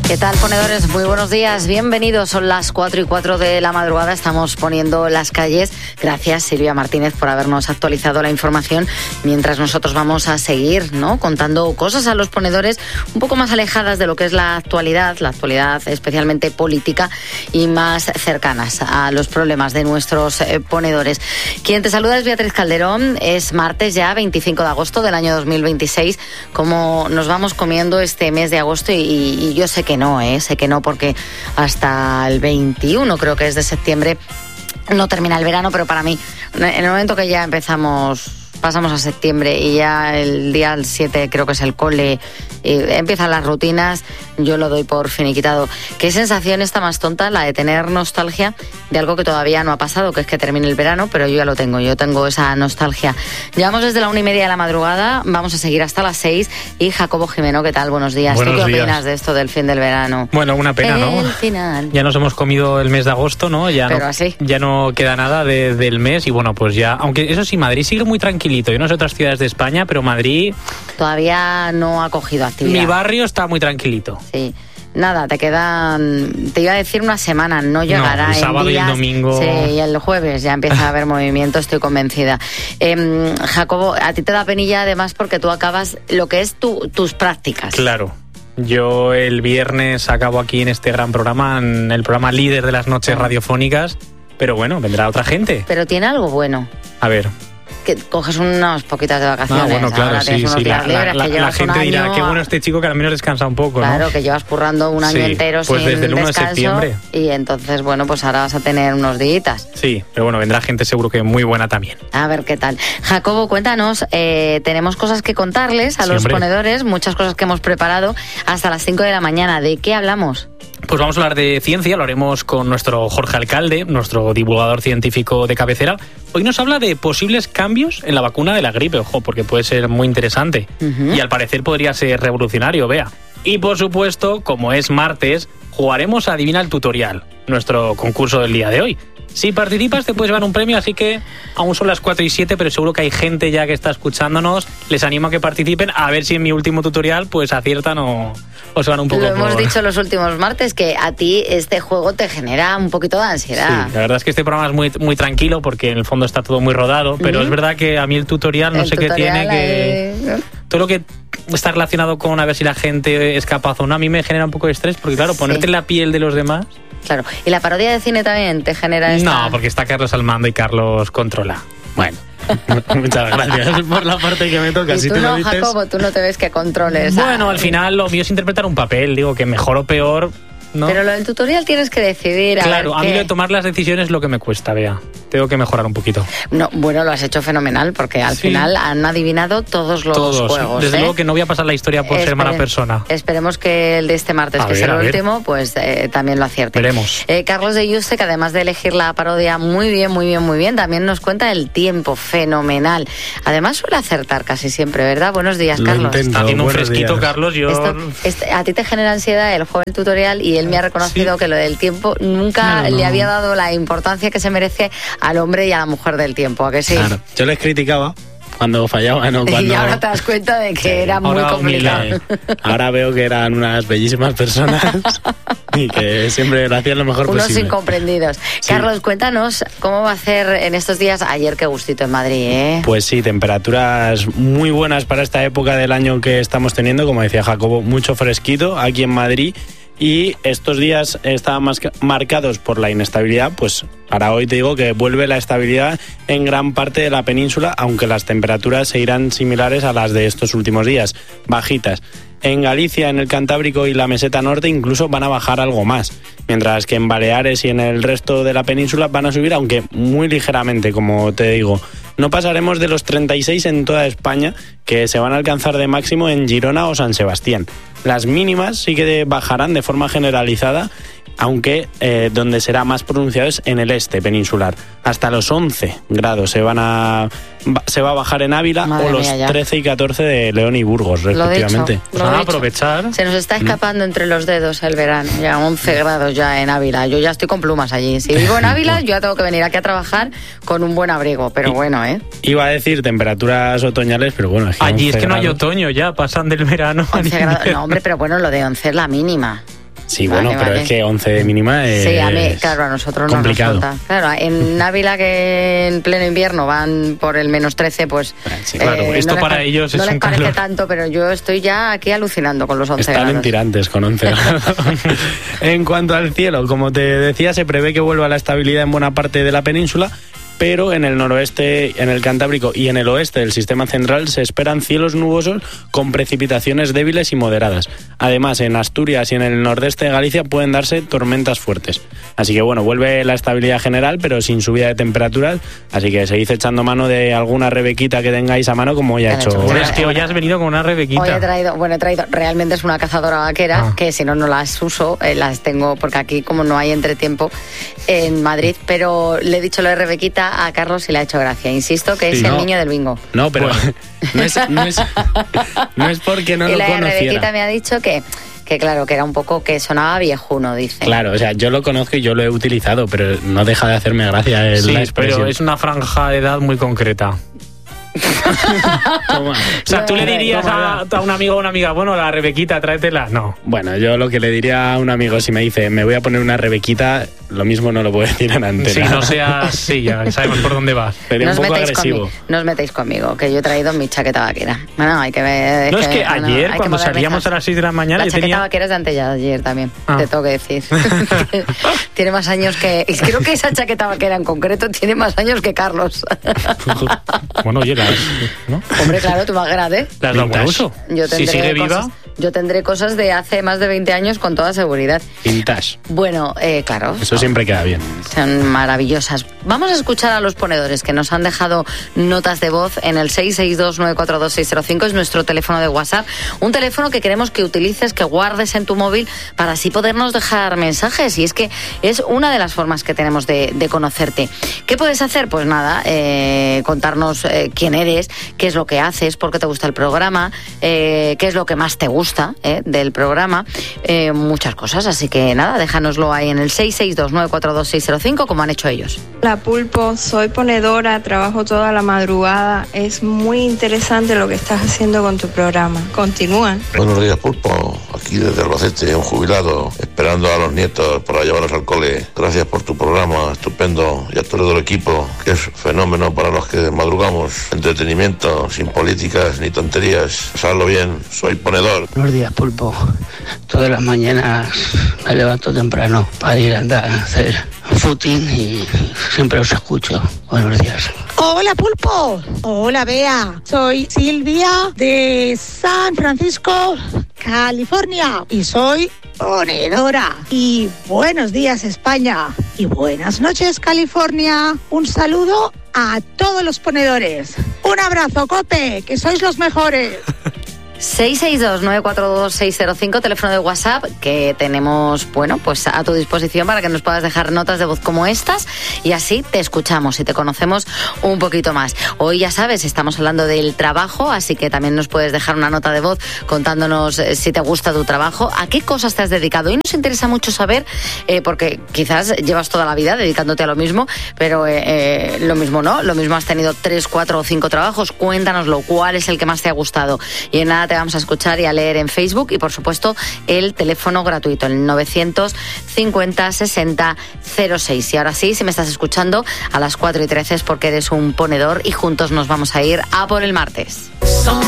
¿Qué tal, ponedores? Muy buenos días, bienvenidos. Son las 4:04 de la madrugada, estamos poniendo las calles. Gracias, Silvia Martínez, por habernos actualizado la información, mientras nosotros vamos a seguir, ¿no?, contando cosas a los ponedores un poco más alejadas de lo que es la actualidad especialmente política, y más cercanas a los problemas de nuestros ponedores. Quien te saluda es Beatriz Calderón. Es martes ya, 25 de agosto del año 2026. Como nos vamos comiendo este mes de agosto, y yo sé que no, porque hasta el 21, creo que es de septiembre, no termina el verano, pero para mí, en el momento que ya pasamos a septiembre y ya el día 7 creo que es el cole, empiezan las rutinas, yo lo doy por finiquitado. ¿Qué sensación está más tonta? La de tener nostalgia de algo que todavía no ha pasado, que es que termine el verano, pero yo ya lo tengo, yo tengo esa nostalgia. Llevamos desde la 1:30 de la madrugada, vamos a seguir hasta las 6, y Jacobo Jimeno, ¿qué tal? Buenos días. Buenos ¿Tú qué días. opinas de esto del fin del verano? Bueno, una pena, ¿no? El final. Ya nos hemos comido el mes de agosto, ¿no? Ya no queda nada del mes, y bueno, pues ya, aunque eso sí, Madrid sigue muy tranquilito. Yo no sé otras ciudades de España, pero Madrid todavía no ha cogido actividad. Mi barrio está muy tranquilito. Sí. Nada, te iba a decir una semana, no llegará. No, el sábado días, y el domingo. Sí, y el jueves ya empieza a haber movimiento, estoy convencida. Jacobo, a ti te da penilla además porque tú acabas lo que es tus prácticas. Claro. Yo el viernes acabo aquí en este gran programa, en el programa líder de las noches radiofónicas, pero bueno, vendrá otra gente. Pero tiene algo bueno. A ver. Que coges unas poquitas de vacaciones. Bueno, claro, ahora tienes unos días libres, la gente dirá, qué bueno este chico que al menos descansa un poco, claro, ¿no? Que llevas currando un año entero pues sin desde el 1 descanso, de septiembre. Y entonces, bueno, pues ahora vas a tener unos días. Sí, pero bueno, vendrá gente seguro que muy buena también. A ver qué tal. Jacobo, cuéntanos, tenemos cosas que contarles a los ponedores, muchas cosas que hemos preparado hasta las 5 de la mañana. ¿De qué hablamos? Pues vamos a hablar de ciencia, lo haremos con nuestro Jorge Alcalde, nuestro divulgador científico de cabecera. Hoy nos habla de posibles cambios en la vacuna de la gripe, ojo, porque puede ser muy interesante. Y al parecer podría ser revolucionario, vea. Y por supuesto, como es martes, jugaremos a Adivina el Tutorial, nuestro concurso del día de hoy. Si participas te puedes ganar un premio, así que aún son las 4:07, pero seguro que hay gente ya que está escuchándonos. Les animo a que participen, a ver si en mi último tutorial pues aciertan o se van un poco. Lo hemos dicho los últimos martes, que a ti este juego te genera un poquito de ansiedad. Sí, la verdad es que este programa es muy, muy tranquilo porque en el fondo está todo muy rodado, pero es verdad que a mí el tutorial no sé qué tiene, que todo lo que está relacionado con a ver si la gente es capaz o no, a mí me genera un poco de estrés, porque claro, ponerte en la piel de los demás. Claro, ¿y la parodia de cine también te genera esta? No, porque está Carlos al mando y Carlos controla. Bueno, muchas gracias por la parte que me toca. Y si tú te no, lo dices... Jacobo, tú no te ves que controles. Bueno, al final lo mío es interpretar un papel, digo que mejor o peor, ¿no? Pero lo del tutorial tienes que decidir. Claro, a mí lo de tomar las decisiones es lo que me cuesta, vea. Tengo que mejorar un poquito. No, bueno, lo has hecho fenomenal, porque al final han adivinado todos los juegos. Desde luego que no voy a pasar la historia por ser mala persona. Esperemos que el de este martes, que será el último, pues también lo acierte. Veremos. Carlos de Yuste, que además de elegir la parodia muy bien, también nos cuenta el tiempo, fenomenal. Además suele acertar casi siempre, ¿verdad? Buenos días, Carlos. Está haciendo un fresquito, días. Carlos. A ti te genera ansiedad el juego del tutorial, y él me ha reconocido que lo del tiempo nunca le había dado la importancia que se merece al hombre y a la mujer del tiempo, ¿a que sí? Claro, yo les criticaba cuando fallaban o cuando... Y ahora te das cuenta de que era muy complicado. Ahora veo que eran unas bellísimas personas y que siempre lo hacían lo mejor posible. Unos incomprendidos. Sí. Carlos, cuéntanos cómo va a hacer en estos días. Ayer qué gustito en Madrid, ¿eh? Pues sí, temperaturas muy buenas para esta época del año que estamos teniendo. Como decía Jacobo, mucho fresquito aquí en Madrid. Y estos días estaban marcados por la inestabilidad, pues para hoy te digo que vuelve la estabilidad en gran parte de la península, aunque las temperaturas seguirán similares a las de estos últimos días, bajitas. En Galicia, en el Cantábrico y la Meseta Norte incluso van a bajar algo más, mientras que en Baleares y en el resto de la península van a subir, aunque muy ligeramente, como te digo. No pasaremos de los 36 en toda España, que se van a alcanzar de máximo en Girona o San Sebastián. Las mínimas sí que bajarán de forma generalizada, aunque donde será más pronunciado es en el este peninsular. Hasta los 11 grados se va a bajar en Ávila, o los 13 y 14 de León y Burgos, respectivamente. Pues van a aprovechar. Se nos está escapando entre los dedos el verano, ya 11 grados ya en Ávila. Yo ya estoy con plumas allí. Si vivo en Ávila, yo ya tengo que venir aquí a trabajar con un buen abrigo, pero bueno, ¿eh? Iba a decir temperaturas otoñales, pero bueno. Allí es que no hay otoño ya, pasan del verano. 11 grados, no, hombre, pero bueno, lo de 11 es la mínima. Sí, bueno, pero es que 11 de mínima es sí, a mí, claro, a nosotros complicado. No nos resulta. Claro, en Ávila, que en pleno invierno van por el menos 13, pues... Sí, claro, esto no para ellos es no les un parece calor. tanto, pero yo estoy ya aquí alucinando con los 11 Están grados. en tirantes con 11 grados. En cuanto al cielo, como te decía, se prevé que vuelva la estabilidad en buena parte de la península, pero en el noroeste, en el Cantábrico y en el oeste del sistema central se esperan cielos nubosos con precipitaciones débiles y moderadas. Además, en Asturias y en el nordeste de Galicia pueden darse tormentas fuertes. Así que bueno, vuelve la estabilidad general, pero sin subida de temperaturas. Así que seguid echando mano de alguna rebequita que tengáis a mano, como hoy ha hecho. Hombre, es que hoy has venido con una rebequita. Hoy he traído, realmente es una cazadora vaquera, que si no las uso, las tengo, porque aquí como no hay entretiempo en Madrid, pero le he dicho lo de rebequita a Carlos y le ha hecho gracia. Insisto que es el niño del bingo. No, pero no es porque no y lo la conociera. Rebequita me ha dicho que claro, que era un poco, que sonaba viejuno, dice. Claro, o sea, yo lo conozco y yo lo he utilizado, pero no deja de hacerme gracia la expresión. Pero es una franja de edad muy concreta. O sea, tú le dirías a un amigo o una amiga, bueno, la rebequita, tráetela. No. Bueno, yo lo que le diría a un amigo, si me dice, me voy a poner una rebequita, lo mismo no lo puedo decir en antena. Si no seas, sí, ya sabemos por dónde vas. Sería un poco agresivo. No os metéis conmigo, que yo he traído mi chaqueta vaquera. Bueno, hay que ver. No, es que ayer, cuando salíamos a las 6 de la mañana, la chaqueta vaquera es de antes ya, ayer también, te tengo que decir. Tiene más años que... Creo que esa chaqueta vaquera en concreto tiene más años que Carlos. Bueno, oye, ¿no? Hombre, claro, tú más grande. Las da buen uso. Si sigue viva. Yo tendré cosas de hace más de 20 años con toda seguridad. Vintage. Bueno, claro. Eso siempre queda bien. Son maravillosas. Vamos a escuchar a los ponedores que nos han dejado notas de voz en el 662-942-605. Es nuestro teléfono de WhatsApp. Un teléfono que queremos que utilices, que guardes en tu móvil para así podernos dejar mensajes. Y es que es una de las formas que tenemos de conocerte. ¿Qué puedes hacer? Pues nada, contarnos quién eres, qué es lo que haces, por qué te gusta el programa, qué es lo que más te gusta del programa, muchas cosas, así que nada, déjanoslo ahí en el 662-942-605 como han hecho ellos. Hola Pulpo, soy ponedora, trabajo toda la madrugada, es muy interesante lo que estás haciendo con tu programa, continúa. Buenos días Pulpo, aquí desde Albacete, un jubilado, esperando a los nietos para llevarlos al cole. Gracias por tu programa, estupendo, y a todo el equipo, que es fenómeno para los que madrugamos, entretenimiento, sin políticas ni tonterías. Pasadlo bien, soy ponedor. Buenos días, Pulpo. Todas las mañanas me levanto temprano para ir a andar a hacer footing y siempre os escucho. Buenos días. Hola, Pulpo. Hola, Bea. Soy Silvia de San Francisco, California. Y soy ponedora. Y buenos días, España. Y buenas noches, California. Un saludo a todos los ponedores. Un abrazo, Cope, que sois los mejores. 662-942-605, teléfono de WhatsApp que tenemos, bueno, pues a tu disposición para que nos puedas dejar notas de voz como estas y así te escuchamos y te conocemos un poquito más. Hoy ya sabes, estamos hablando del trabajo, así que también nos puedes dejar una nota de voz contándonos si te gusta tu trabajo, a qué cosas te has dedicado. Y nos interesa mucho saber, porque quizás llevas toda la vida dedicándote a lo mismo, pero lo mismo no, lo mismo has tenido 3, 4 o 5 trabajos. Cuéntanoslo, cuál es el que más te ha gustado. Y en nada te vamos a escuchar y a leer en Facebook y por supuesto el teléfono gratuito, el 950 60 06. Y ahora sí, si me estás escuchando a las 4:13 es porque eres un ponedor y juntos nos vamos a ir a por el martes.